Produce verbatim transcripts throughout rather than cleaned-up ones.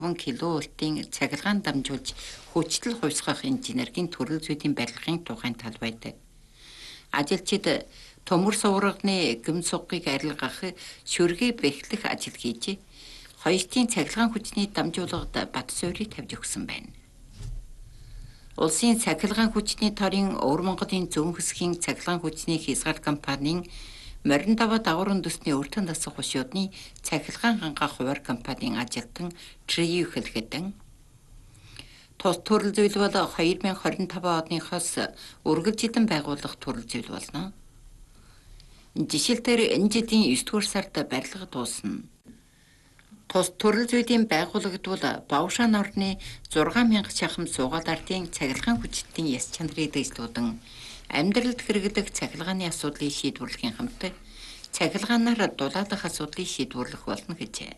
Киловольтын цахилгаан дамжуулж хүчтэй хувьсгах инженерийн төрөл зүйн барилгын тухайн тал байдаг. Ажилчид төмөр суврагны гүн сугыг арилгах, шүргийг бэхлэх ажил хийж, хоёртын цахилгаан хүчний дамжуулагад бат суурийг тавьж өгсөн байна. Улсын цахилгаан хүчний торын Өвөр Монголын зүүн хэсгийн цахилгаан хүчний хязгаар компанийн морин даваа дагавар үндэсний өртөн дасах хушуудны цахилгаан хангах хуваар компанийн ажилтан Трию хэлэхэд тус төрөл зүйл бол хоёр мянга хорин таван оныхоос үргэлжилэн байгуулах төрөл зүйл болно. Жишээлбэл энэ жилийн есдүгээр сард барилга дуусна. Тус төрөл зүйлийн байгуулагдвал Бавшаан орны зургаан мянга шахам суугаад ардын цахилгаан хүчтийн яс чанарыг дэвслүүдэн амьдралд хэрэглэх цахилгааны асуудлыг шийдвэрлэхийн хамт цахилгаанаар дулаалах асуудлыг шийдвэрлэх болно гэжээ.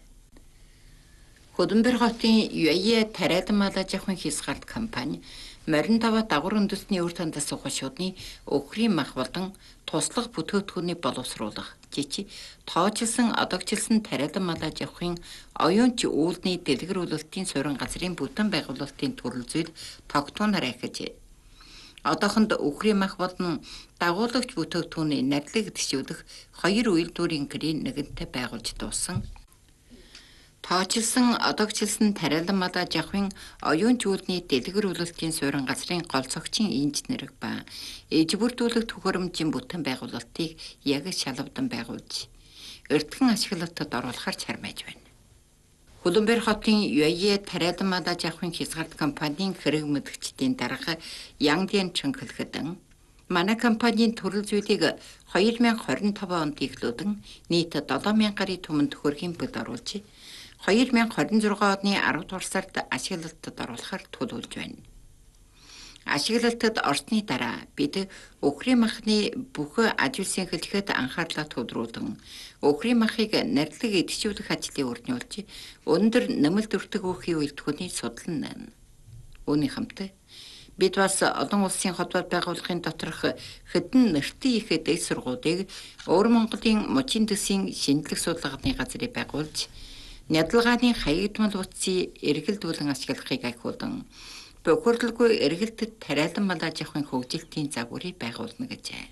Хөдөнбөр хотын ю а е тариалан малаж авахын хязгаарт компани морин даваа дагвар үндэсний үр тандас хушуудны өхрийн мах болон туслах бүтээгдэхүүний боловсруулах жичи тоочилсан одогчилсан тариалан малаж авахын оюунч үүлний дэлгэрүүлэлтийн суурин газрын бүтэн байгуулалтын төрөл зүйл тогтооноор ахижээ. Одоохонд өхрийн мах болон дагуулагч бүтээгдэхүүний нарилыг дэвшүүлэх хоёр үйлдвэрийн гэрийн нэгэнтээ байгуулж дууссан. Тоочилсан одогчилсан тариалан малаж авахын оюунч үүлний дэлгэрүүлэлтийн суурин газрын гол цогчийн инженер ба ижбүрдүүлэх төхөөрөмжийн бүтэн байгуулалтыг яг шалавдан байгуулж эртхэн ашиглалтад оруулахар чармайж байна. Хөдөнбөр хотын ю а е тариалан малаж авахын хязгаарт компанийн хэрэг мэдгчдийн дарга Яндиан Чөнхөлгөд манай компанийн төрөл зүйлийг хоёр мянга хорин таван онд эхлүүлэн нийт долоо мянга гаруй түмэнд төхөргийн бүд оруулж хоёр мянга хорин зургаан оны арав дугаар сард ашиглалтад оруулахар төлөвлөж байна. Ашиглалтад орсны дараа бид өхрийн махны бүх аж үйлсийн хэлхэд анхаарлаа төвлөрүүлэн өхрийн махыг нарилаг идэвхжүүлэх ажлыг өрнүүлж өндөр нэмэлт өртөг өгөхийн үйлдвэрийн судлан байна. Үүний хамт бид бас олон улсын холбоо байгууллагын доторх хэдэн нэртэй их дэд сургуулийг Өвөр Монголын мужийн төсвийн шинжлэх судалгааны газрыг байгуулж нядалгааны хаягдмал утсыг эргэлдүүлэн ашиглахыг ахиулан бохирдолгүй эргэлтэд тариалан малаж авахын хөгжилтийн загварыг байгуулна гэжээ.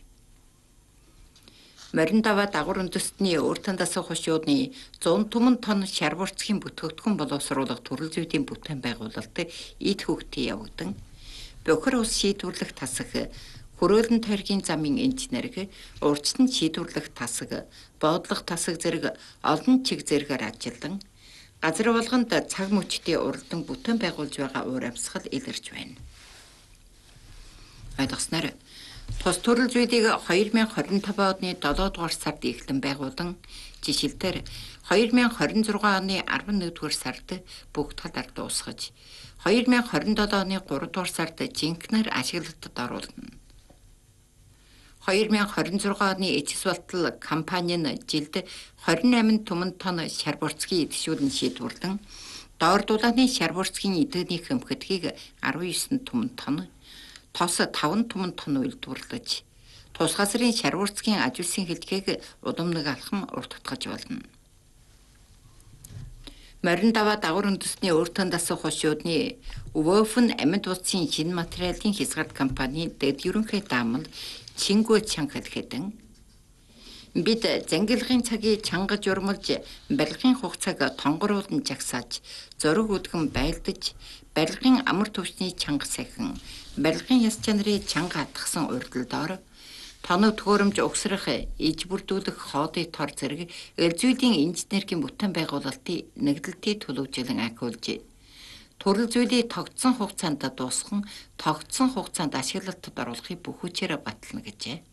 Морин даваа дагвар үндэстний өртөн дасах хушуудны зуун түмэн тонн шар бурцгийн бүтээгдэхүүн боловсруулах төрөл зүйн бүтээн байгуулалт эд хөгтөй явагдан бохир ус шийдвэрлэх тасаг хөрөөлөн тойргийн замын инженерг урьдчилан шийдвэрлэх тасаг боодлох тасаг зэрэг олон чиг зэрэгээр ажиллан газар болгонд цаг мөчтэй уралдан бүтээн байгуулж байгаа уур амьсгал илэрч байна. Ойлгосноор тус төрөл зүйлийг хоёр мянга хорин таван оны долоо дугаар сард эхлэн байгуулан жишээлбэл хоёр мянга хорин зургаан оны арван нэгдүгээр сард бүх талаар дуусгаж хоёр мянга хорин долоо оны гурав дугаар сард жинхнээр ашиглалтад оруулна. хоёр мянга хорин зургаан оны эцэс болтол компани нь жилд хорин найман түмэн тонн шар бурцгийг идэвхжүүлэн шийдвэрлэн доор дулааны шар бурцгийн эдгэний хэмхэдгийг арван есөн түмэн тонн тос таван түмэн тонн үйлдвэрлэж тус газрын шар бурцгийн аж үйлсийн хэлхийг улам нэг алхам уртгатгаж болно. Морин даваа дагвар үндэсний өртөн дасах хушуудны Вöfen амьд утсын шинэ материалын хязгаарт компанийн дэд ерөнхий даамал Чингү чанга хэлэхэд бид зангилгын цагийг чангаж урмалж барилгын хугацааг тонгоруулан жагсааж зөрөг үдгэн байлдаж барилгын амар төвчний чанга сахин барилгын яс чанарыг чанга хатгсан урьдалдоор тоног төхөөрөмж угсрах ижбүрдүүлэх хоодын тор зэрэг элзүйлийн инженерийн бүтээн байгуулалтын нэгдэлтийг төлөвжүүлэн ахиулж төрөл зүйлийг тогтсон хугацаанд дуусган тогтсон хугацаанд ашиглалтад оруулахыг бүх хүчээр батална гэжээ.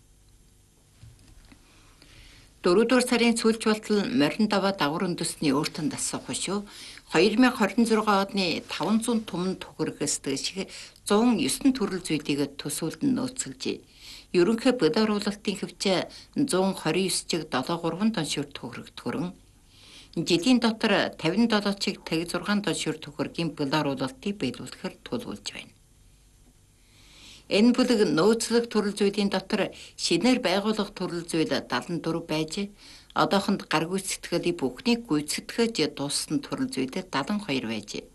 дөрөвдүгээр сарын сүүлч болтол морин даваа дагвар үндэсний өртөн дасах хушуу хоёр мянга хорин зургаан оны таван зуун түмэн төгрөгөөс дэших зуун есөн төрөл зүйлийг төсөөлөн нөөцөлж ерөнхий бод оруулалтын хөвчөө зуун хорин ёс чиг долоо гурван тонн шүр төгрөг төрөн жилийн дотор тавин долоо чиг тэг зургаан тонн шүр төгрөгийн бод оруулалтыг биелүүлэхээр төлөвлөж байна. Энэ бүлэг нөөцлөх төрөл зүйлийн дотор шинээр байгуулах төрөл зүйл дадлан дөрөв байж одоохонд гар гүйцэтгэлийн бүхнийг гүйцэтгэж дууссан төрөл зүйлээ дадлан хоёр байж